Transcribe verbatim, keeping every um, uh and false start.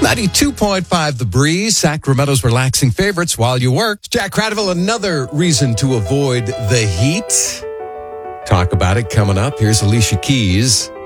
ninety-two point five The Breeze, Sacramento's relaxing favorites while you work. Jack Cradiville, another reason to avoid the heat. Talk about it coming up. Here's Alicia Keys.